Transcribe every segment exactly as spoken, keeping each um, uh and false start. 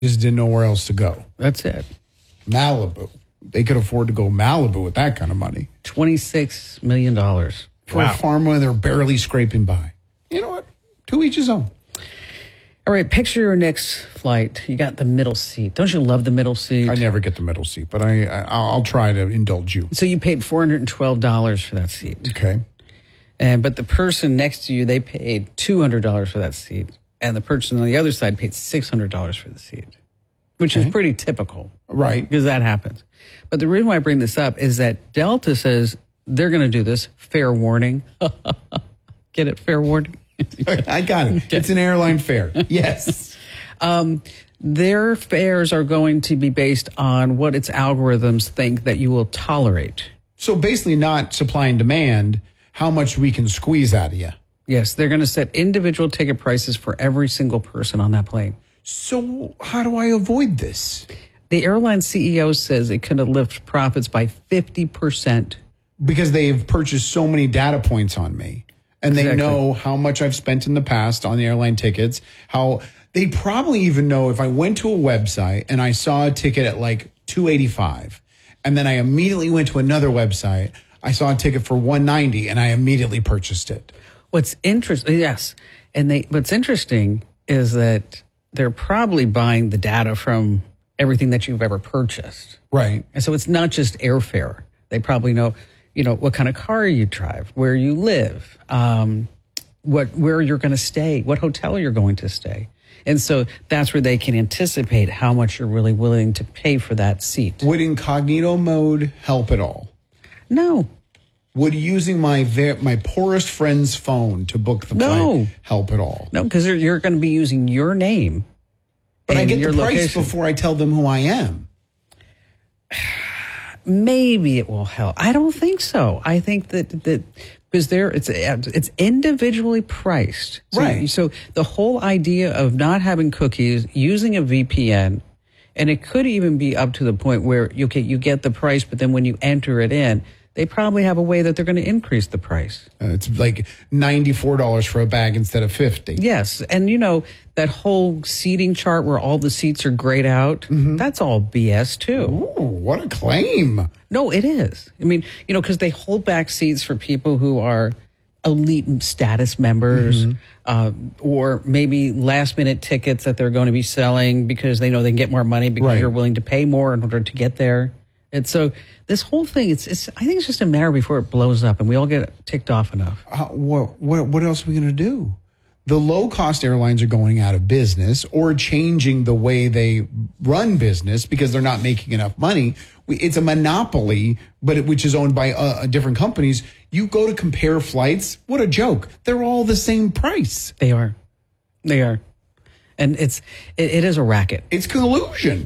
Just didn't know where else to go. That's it. Malibu. They could afford to go Malibu with that kind of money. twenty-six million dollars. For Wow. a farm where they're barely scraping by. You know what? To each his own. All right, picture your next flight. You got the middle seat. Don't you love the middle seat? I never get the middle seat, but I, I I'll try to indulge you. So you paid four hundred twelve dollars for that seat. Okay. And but the person next to you, they paid two hundred dollars for that seat. And the person on the other side paid six hundred dollars for the seat, which Okay. is pretty typical. Right. Because that happens. But the reason why I bring this up is that Delta says they're going to do this. Fair warning. Get it? Fair warning. I got it. Okay. It's an airline fare. Yes. um, their fares are going to be based on what its algorithms think that you will tolerate. So basically not supply and demand, how much we can squeeze out of you. Yes, they're going to set individual ticket prices for every single person on that plane. So how do I avoid this? The airline C E O says it could lift profits by fifty percent. Because they've purchased so many data points on me. And they Exactly. know how much I've spent in the past on the airline tickets. How they probably even know if I went to a website and I saw a ticket at like two eighty-five, and then I immediately went to another website, I saw a ticket for one ninety, and I immediately purchased it. What's interesting, yes, and they. What's interesting is that they're probably buying the data from everything that you've ever purchased, Right. and so it's not just airfare. They probably know, you know, what kind of car you drive, where you live, um, what where you're going to stay, what hotel you're going to stay, and so that's where they can anticipate how much you're really willing to pay for that seat. Would incognito mode help at all? No. Would using my ver- my poorest friend's phone to book the No. flight help at all? No, because you're, you're going to be using your name. But I and get your the price location. before I tell them who I am. Maybe it will help. I don't think so. I think that that because there it's it's individually priced. So, Right. So the whole idea of not having cookies, using a V P N, and it could even be up to the point where okay, you get the price, but then when you enter it in, they probably have a way that they're going to increase the price. Uh, it's like ninety-four dollars for a bag instead of fifty. Yes, and you know that whole seating chart where all the seats are grayed out. Mm-hmm. That's all B S too. Ooh, what a claim. No, it is. I mean, you know, because they hold back seats for people who are elite status members, Mm-hmm. uh, or maybe last minute tickets that they're going to be selling because they know they can get more money because Right. you're willing to pay more in order to get there. And so this whole thing, it's, it's, I think it's just a matter before it blows up and we all get ticked off enough. Uh, what, what, what else are we going to do? The low-cost airlines are going out of business or changing the way they run business because they're not making enough money. We, it's a monopoly, but it, which is owned by uh, different companies. You go to compare flights. What a joke. They're all the same price. They are. They are. And it's, it, it is a racket. It's collusion.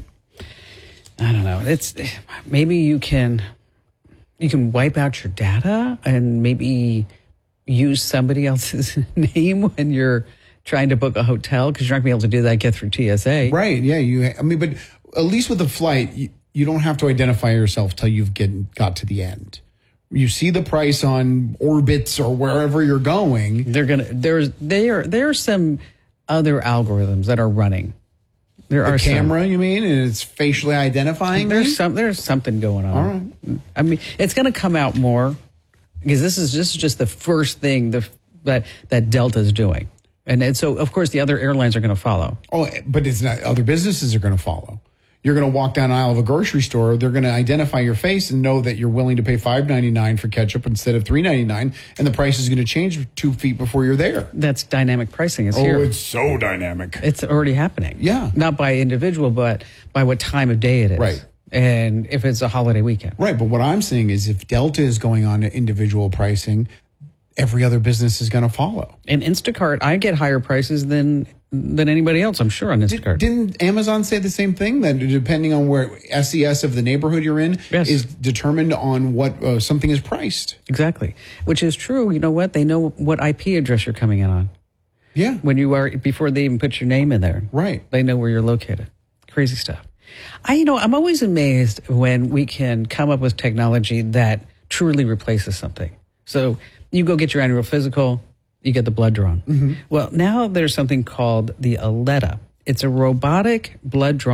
I don't know. It's maybe you can you can wipe out your data and maybe use somebody else's name when you're trying to book a hotel because you're not going to be able to do that. Get through T S A, Right. Yeah. You. I mean, but at least with a flight, you, you don't have to identify yourself till you've get, got to the end. You see the price on Orbitz or wherever you're going. They're gonna there's there there are some other algorithms that are running. There The are camera, some. you mean, and it's facially identifying. There's me? some there's something going on. All right. I mean, it's going to come out more because this is this is just the first thing the, that that Delta is doing, and, and so of course the other airlines are going to follow. Oh, but it's not. Other businesses are going to follow. You're going to walk down the aisle of a grocery store. They're going to identify your face and know that you're willing to pay five ninety-nine for ketchup instead of three ninety-nine, and the price is going to change two feet before you're there. That's dynamic pricing. It's Oh, here. it's so dynamic. It's already happening. Yeah. Not by individual, but by what time of day it is. Right. And if it's a holiday weekend. Right, but what I'm saying is if Delta is going on to individual pricing, every other business is going to follow. And Instacart, I get higher prices than than anybody else, I'm sure, on Instacart. Didn't Amazon say the same thing? That depending on where S E S of the neighborhood you're in Yes. is determined on what uh, something is priced. Exactly. Which is true. You know what? They know what I P address you're coming in on. Yeah, When you are, before they even put your name in there. right. They know where you're located. Crazy stuff. I, you know, I'm always amazed when we can come up with technology that truly replaces something. So you go get your annual physical, you get the blood drawn. Well, now there's something called the Aletta. It's a robotic blood draw.